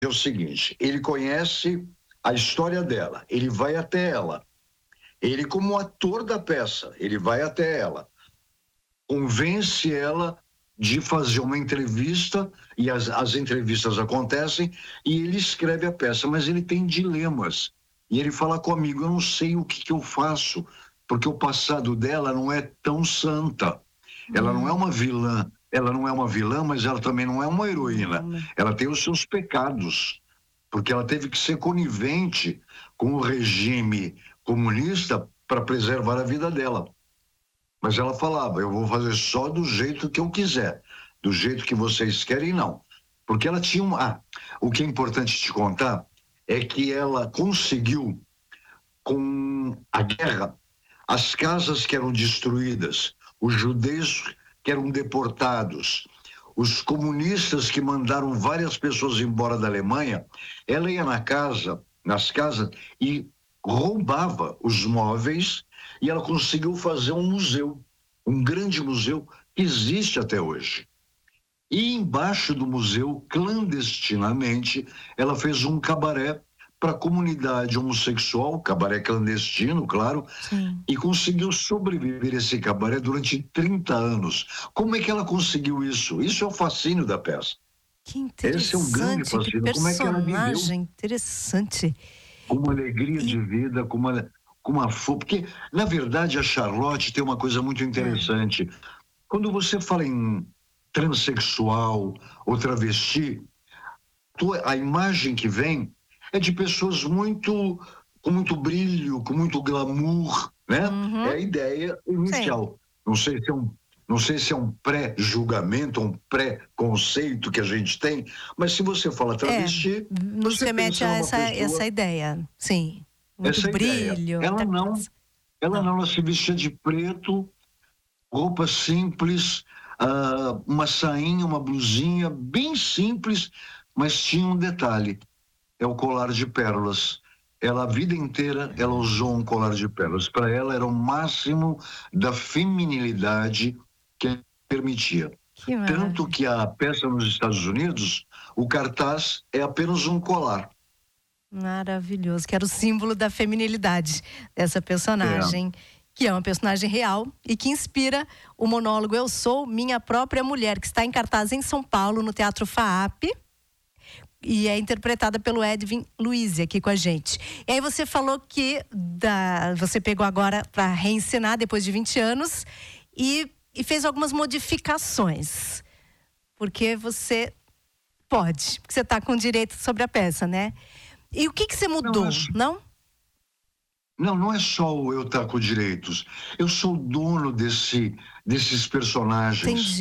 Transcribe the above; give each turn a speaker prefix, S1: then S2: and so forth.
S1: é o seguinte, ele conhece a história dela, ele vai até ela. Ele, como ator da peça, ele vai até ela, convence ela de fazer uma entrevista, e as entrevistas acontecem, e ele escreve a peça, mas ele tem dilemas. E ele fala comigo, eu não sei o que eu faço, porque o passado dela não é tão santa. Ela não é uma vilã, mas ela também não é uma heroína. Ela tem os seus pecados, porque ela teve que ser conivente com o regime comunista para preservar a vida dela. Mas ela falava, eu vou fazer só do jeito que eu quiser, do jeito que vocês querem, não. Porque ela tinha o que é importante te contar é que ela conseguiu, com a guerra, as casas que eram destruídas, os judeus que eram deportados, os comunistas que mandaram várias pessoas embora da Alemanha, ela ia nas casas e roubava os móveis e ela conseguiu fazer um museu, um grande museu que existe até hoje. E embaixo do museu, clandestinamente, ela fez um cabaré para a comunidade homossexual, cabaré clandestino, claro,
S2: Sim.
S1: e conseguiu sobreviver esse cabaré durante 30 anos. Como é que ela conseguiu isso? Isso é o fascínio da peça.
S2: Que interessante,
S1: esse é um grande fascínio.
S2: que
S1: Como é que ela viveu?
S2: personagem interessante.
S1: Com uma alegria de vida, com uma força. Porque, na verdade, a Charlotte tem uma coisa muito interessante. Quando você fala em transexual ou travesti, a imagem que vem é de pessoas com muito brilho, com muito glamour, né?
S2: Uhum.
S1: É a ideia inicial. Não sei se é um pré-julgamento, um pré-conceito que a gente tem, mas se você fala travesti,
S2: nos
S1: você
S2: remete a essa ideia, sim. Muito
S1: essa
S2: brilho.
S1: Ideia. Ela se vestia de preto, roupa simples, uma sainha, uma blusinha bem simples, mas tinha um detalhe, é o colar de pérolas. Ela, a vida inteira, ela usou um colar de pérolas. Para ela, era o máximo da feminilidade que permitia. Tanto que a peça nos Estados Unidos, o cartaz é apenas um colar.
S2: Maravilhoso, que era o símbolo da feminilidade dessa personagem, que é uma personagem real e que inspira o monólogo Eu Sou Minha Própria Mulher, que está em cartaz em São Paulo, no Teatro FAAP, e é interpretada pelo Edwin Luiz aqui com a gente. E aí você falou que você pegou agora para reencenar depois de 20 anos e fez algumas modificações, porque você pode, porque você está com direito sobre a peça, né? E o que você mudou, não?
S1: Não é só eu estar com direitos. Eu sou dono desses personagens.
S2: Entendi.